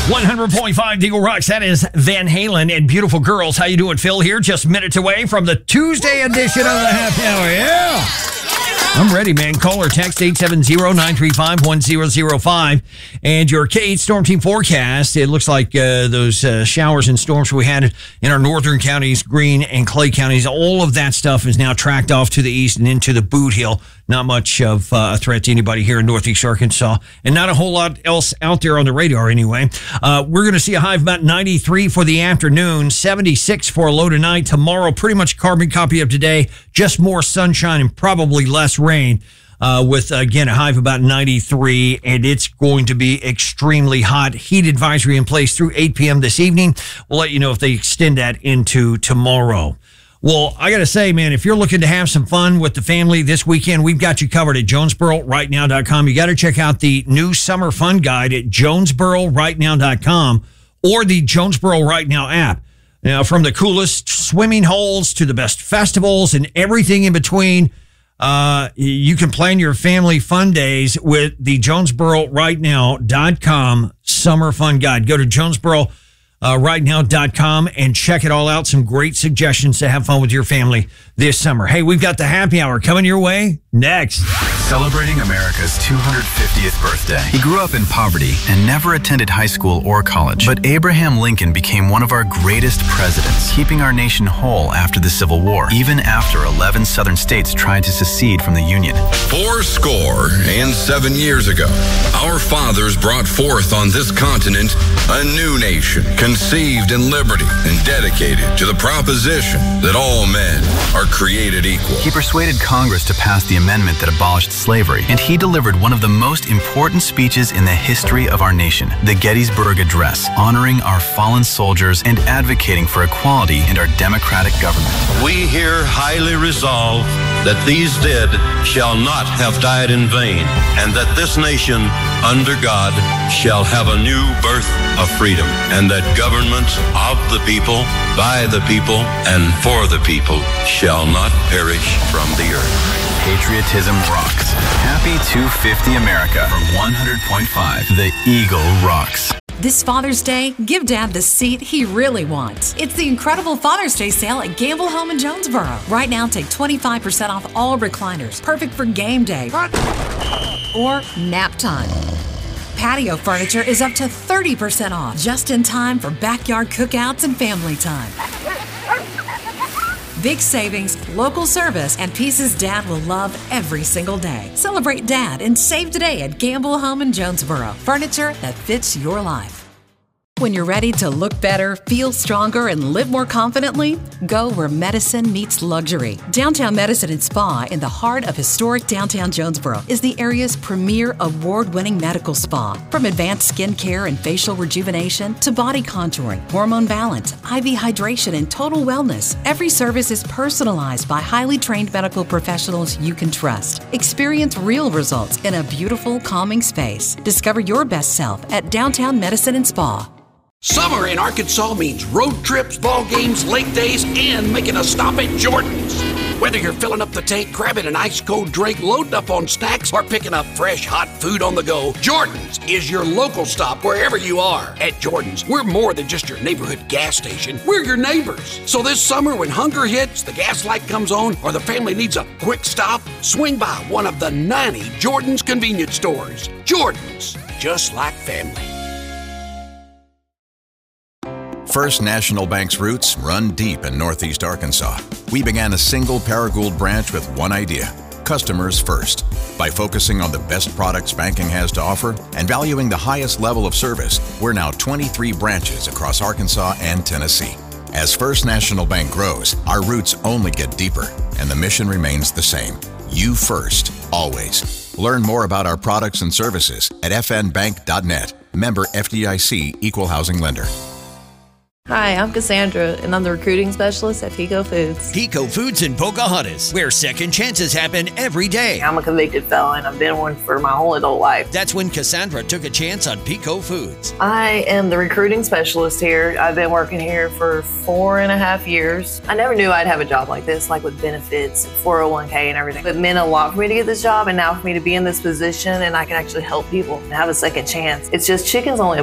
100.5 Eagle Rocks. That is Van Halen and Beautiful Girls. How you doing, Phil? Here, just minutes away from the Tuesday edition of the Happy Hour. Yeah. I'm ready, man. Call or text 870-935-1005. And your K8 Storm Team forecast. It looks like those showers and storms we had in our northern counties, Greene and Clay counties, all of that stuff is now tracked off to the east and into the Boot Hill. Not much of a threat to anybody here in northeast Arkansas, and not a whole lot else out there on the radar anyway. We're going to see a high of about 93 for the afternoon, 76 for a low tonight. Tomorrow, pretty much carbon copy of today, just more sunshine and probably less rain, with, again, a high of about 93, and it's going to be extremely hot. Heat advisory in place through 8 p.m. this evening. We'll let you know if they extend that into tomorrow. Well, I got to say, man, if you're looking to have some fun with the family this weekend, we've got you covered at JonesboroRightNow.com. You got to check out the new summer fun guide at JonesboroRightNow.com or the Jonesboro Right Now app. Now, from the coolest swimming holes to the best festivals and everything in between, you can plan your family fun days with the JonesboroRightNow.com summer fun guide. Go to JonesboroRightNow.com and check it all out. Some great suggestions to have fun with your family this summer. Hey, we've got the happy hour coming your way next. Celebrating America's 250th birthday. He grew up in poverty and never attended high school or college. But Abraham Lincoln became one of our greatest presidents, keeping our nation whole after the Civil War, even after 11 southern states tried to secede from the Union. 7 years ago, our fathers brought forth on this continent a new nation, conceived in liberty and dedicated to the proposition that all men are created equal. He persuaded Congress to pass the amendment that abolished slavery, and he delivered one of the most important speeches in the history of our nation, the Gettysburg Address, honoring our fallen soldiers and advocating for equality in our democratic government. We here highly resolve that these dead shall not have died in vain, and that this nation, under God, shall have a new birth of freedom, and that government of the people, by the people, and for the people shall not perish from the earth. Patriotism rocks. Happy 250 America from 100.5. The Eagle rocks. This Father's Day, give Dad the seat he really wants. It's the incredible Father's Day sale at Gamble Home in Jonesboro. Right now, take 25% off all recliners, perfect for game day or nap time. Patio furniture is up to 30% off, just in time for backyard cookouts and family time. Big savings, local service, and pieces Dad will love every single day. Celebrate Dad and save today at Gamble Home in Jonesboro. Furniture that fits your life. When you're ready to look better, feel stronger, and live more confidently, go where medicine meets luxury. Downtown Medicine and Spa in the heart of historic downtown Jonesboro is the area's premier award-winning medical spa. From advanced skin care and facial rejuvenation to body contouring, hormone balance, IV hydration, and total wellness, every service is personalized by highly trained medical professionals you can trust. Experience real results in a beautiful, calming space. Discover your best self at Downtown Medicine and Spa. Summer in Arkansas means road trips, ball games, lake days, and making a stop at Jordan's. Whether you're filling up the tank, grabbing an ice-cold drink, loading up on snacks, or picking up fresh, hot food on the go, Jordan's is your local stop wherever you are. At Jordan's, we're more than just your neighborhood gas station. We're your neighbors. So this summer, when hunger hits, the gas light comes on, or the family needs a quick stop, swing by one of the 90 Jordan's convenience stores. Jordan's, just like family. First National Bank's roots run deep in Northeast Arkansas. We began a single Paragould branch with one idea: customers first. By focusing on the best products banking has to offer and valuing the highest level of service, we're now 23 branches across Arkansas and Tennessee. As First National Bank grows, our roots only get deeper, and the mission remains the same: you first, always. Learn more about our products and services at fnbank.net. Member FDIC, Equal Housing Lender. Hi, I'm Cassandra, and I'm the recruiting specialist at Pico Foods. Pico Foods in Pocahontas, where second chances happen every day. I'm a convicted felon. I've been one for my whole adult life. That's when Cassandra took a chance on Pico Foods. I am the recruiting specialist here. I've been working here for 4.5 years. I never knew I'd have a job like this, like with benefits, 401k and everything. It meant a lot for me to get this job, and now for me to be in this position and I can actually help people and have a second chance. It's just chicken's only